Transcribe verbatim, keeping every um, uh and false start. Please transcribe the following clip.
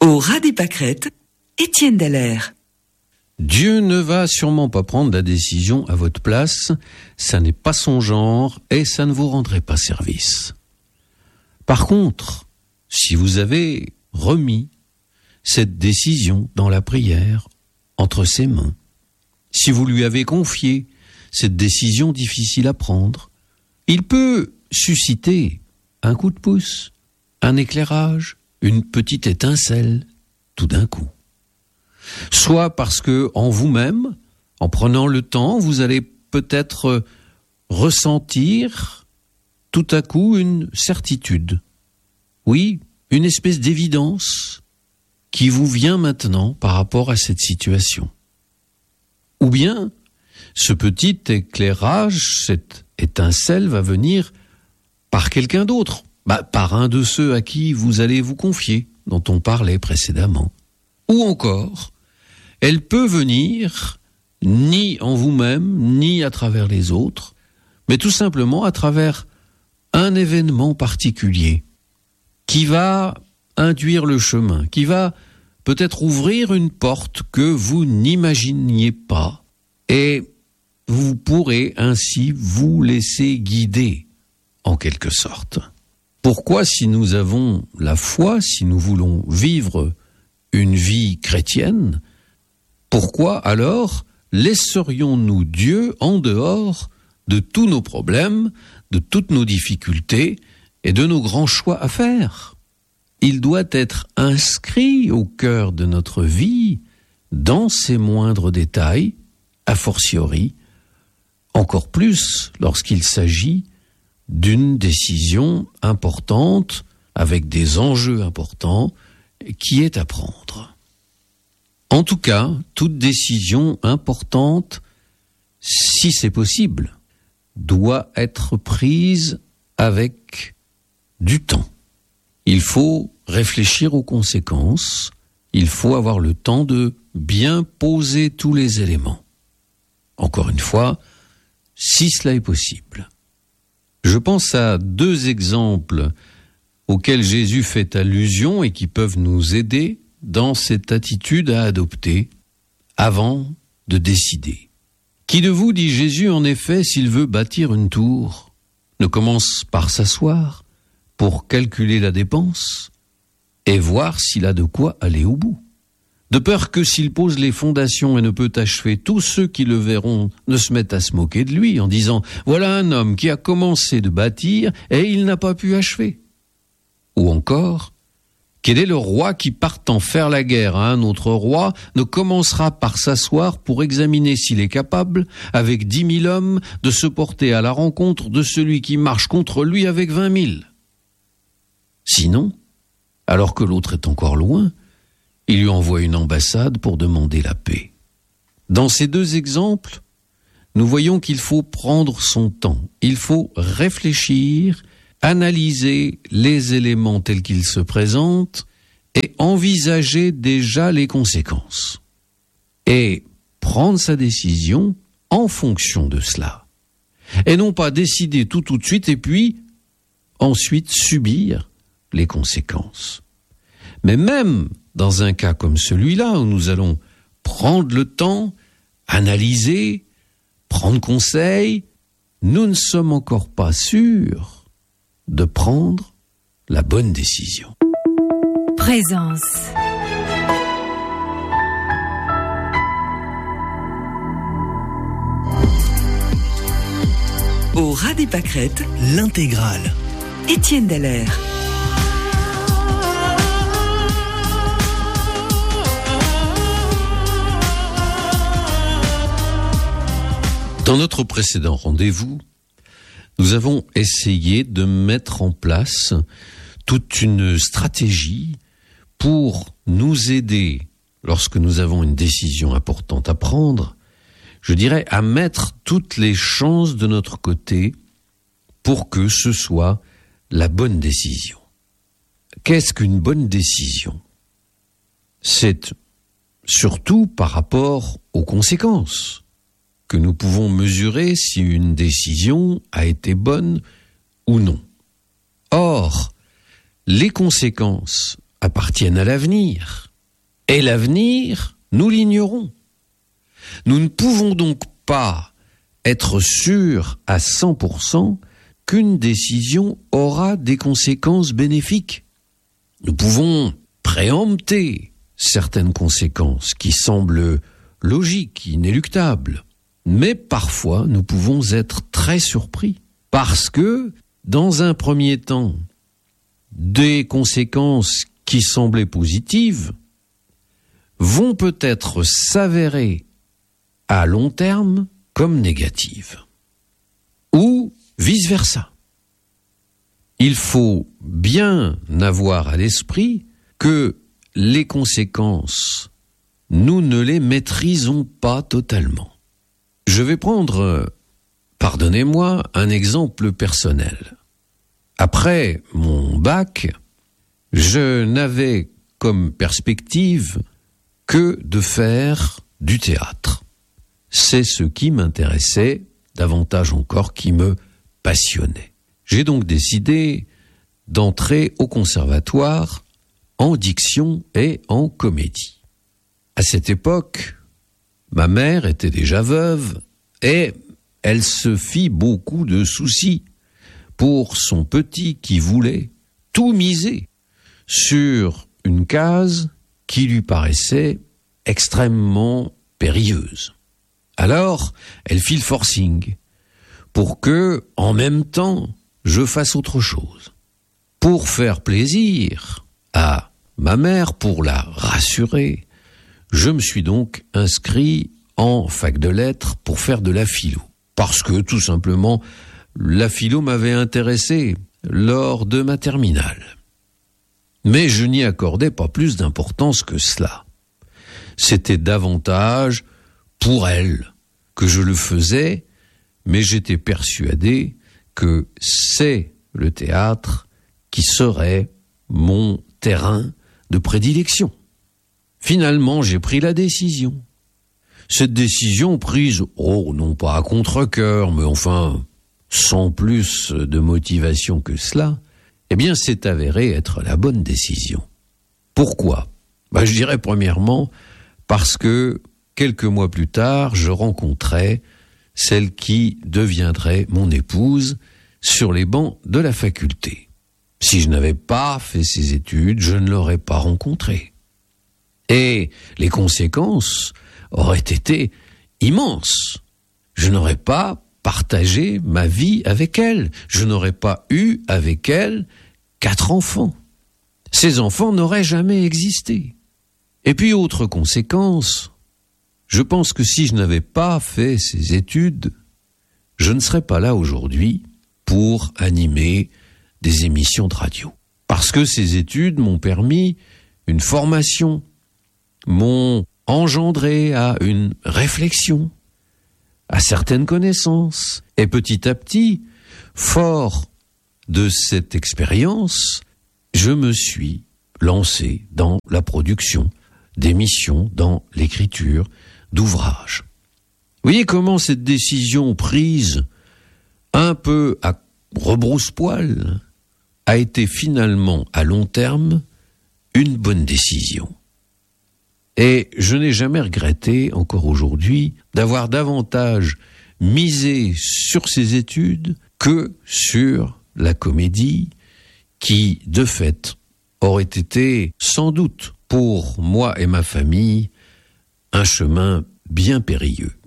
Au ras des pâquerettes, Étienne Dallaire. Dieu ne va sûrement pas prendre la décision à votre place, ça n'est pas son genre et ça ne vous rendrait pas service. Par contre, si vous avez remis cette décision dans la prière entre ses mains, si vous lui avez confié cette décision difficile à prendre, il peut susciter un coup de pouce, un éclairage, une petite étincelle, tout d'un coup. Soit parce que, en vous-même, en prenant le temps, vous allez peut-être ressentir tout à coup une certitude. Oui, une espèce d'évidence qui vous vient maintenant par rapport à cette situation. Ou bien, ce petit éclairage, cette étincelle va venir par quelqu'un d'autre, bah, par un de ceux à qui vous allez vous confier, dont on parlait précédemment. Ou encore, elle peut venir ni en vous-même, ni à travers les autres, mais tout simplement à travers un événement particulier qui va induire le chemin, qui va peut-être ouvrir une porte que vous n'imaginiez pas, et vous pourrez ainsi vous laisser guider, en quelque sorte. Pourquoi, si nous avons la foi, si nous voulons vivre une vie chrétienne, pourquoi alors laisserions-nous Dieu en dehors de tous nos problèmes, de toutes nos difficultés et de nos grands choix à faire ? Il doit être inscrit au cœur de notre vie, dans ses moindres détails, a fortiori, encore plus lorsqu'il s'agit d'une décision importante, avec des enjeux importants, qui est à prendre. En tout cas, toute décision importante, si c'est possible, doit être prise avec du temps. Il faut réfléchir aux conséquences, il faut avoir le temps de bien poser tous les éléments. Encore une fois, si cela est possible. Je pense à deux exemples auxquels Jésus fait allusion et qui peuvent nous aider dans cette attitude à adopter avant de décider. Qui de vous, dit Jésus, en effet, s'il veut bâtir une tour, ne commence par s'asseoir pour calculer la dépense et voir s'il a de quoi aller au bout. De peur que s'il pose les fondations et ne peut achever, tous ceux qui le verront ne se mettent à se moquer de lui en disant « Voilà un homme qui a commencé de bâtir et il n'a pas pu achever ». Ou encore, quel est le roi qui, partant faire la guerre à un autre roi, ne commencera par s'asseoir pour examiner s'il est capable, avec dix mille hommes, de se porter à la rencontre de celui qui marche contre lui avec vingt mille ? Sinon, alors que l'autre est encore loin, il lui envoie une ambassade pour demander la paix. Dans ces deux exemples, nous voyons qu'il faut prendre son temps, il faut réfléchir, analyser les éléments tels qu'ils se présentent et envisager déjà les conséquences. Et prendre sa décision en fonction de cela. Et non pas décider tout tout de suite et puis ensuite subir les conséquences. Mais même dans un cas comme celui-là, où nous allons prendre le temps, analyser, prendre conseil, nous ne sommes encore pas sûrs de prendre la bonne décision. Présence. Au ras des pâquerettes, l'intégrale. Étienne Dallaire. Dans notre précédent rendez-vous, nous avons essayé de mettre en place toute une stratégie pour nous aider, lorsque nous avons une décision importante à prendre, je dirais à mettre toutes les chances de notre côté pour que ce soit la bonne décision. Qu'est-ce qu'une bonne décision ? C'est surtout par rapport aux conséquences que nous pouvons mesurer si une décision a été bonne ou non. Or, les conséquences appartiennent à l'avenir. Et l'avenir, nous l'ignorons. Nous ne pouvons donc pas être sûrs à cent pour cent qu'une décision aura des conséquences bénéfiques. Nous pouvons préempter certaines conséquences qui semblent logiques, inéluctables. Mais parfois, nous pouvons être très surpris parce que, dans un premier temps, des conséquences qui semblaient positives vont peut-être s'avérer à long terme comme négatives. Ou vice-versa. Il faut bien avoir à l'esprit que les conséquences, nous ne les maîtrisons pas totalement. Je vais prendre, pardonnez-moi, un exemple personnel. Après mon bac, je n'avais comme perspective que de faire du théâtre. C'est ce qui m'intéressait, davantage encore qui me passionnait. J'ai donc décidé d'entrer au conservatoire en diction et en comédie. À cette époque, ma mère était déjà veuve et elle se fit beaucoup de soucis pour son petit qui voulait tout miser sur une case qui lui paraissait extrêmement périlleuse. Alors, elle fit le forcing pour que, en même temps, je fasse autre chose. Pour faire plaisir à ma mère, pour la rassurer, je me suis donc inscrit en fac de lettres pour faire de la philo. Parce que, tout simplement, la philo m'avait intéressé lors de ma terminale. Mais je n'y accordais pas plus d'importance que cela. C'était davantage pour elle que je le faisais, mais j'étais persuadé que c'est le théâtre qui serait mon terrain de prédilection. Finalement, j'ai pris la décision. Cette décision prise, oh, non pas à contre-cœur, mais enfin, sans plus de motivation que cela, eh bien, c'est avéré être la bonne décision. Pourquoi ? Ben, je dirais premièrement parce que quelques mois plus tard, je rencontrais celle qui deviendrait mon épouse sur les bancs de la faculté. Si je n'avais pas fait ces études, je ne l'aurais pas rencontrée. Et les conséquences auraient été immenses. Je n'aurais pas partagé ma vie avec elle. Je n'aurais pas eu avec elle quatre enfants. Ces enfants n'auraient jamais existé. Et puis, autre conséquence, je pense que si je n'avais pas fait ces études, je ne serais pas là aujourd'hui pour animer des émissions de radio. Parce que ces études m'ont permis une formation, m'ont engendré à une réflexion, à certaines connaissances. Et petit à petit, fort de cette expérience, je me suis lancé dans la production d'émissions, dans l'écriture d'ouvrages. Vous voyez comment cette décision prise un peu à rebrousse-poil a été finalement à long terme une bonne décision. Et je n'ai jamais regretté, encore aujourd'hui, d'avoir davantage misé sur ces études que sur la comédie, qui, de fait, aurait été, sans doute, pour moi et ma famille, un chemin bien périlleux.